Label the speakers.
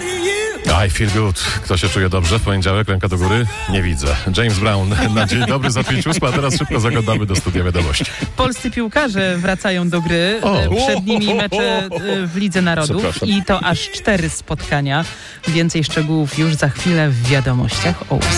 Speaker 1: I feel good. Kto się czuje dobrze w poniedziałek? Ręka do góry? Nie widzę. James Brown na dzień dobry za 5:08, a teraz szybko zaglądamy do studia wiadomości.
Speaker 2: Polscy piłkarze wracają do gry. Przed nimi mecze w Lidze Narodów i to aż 4 spotkania. Więcej szczegółów już za chwilę w wiadomościach o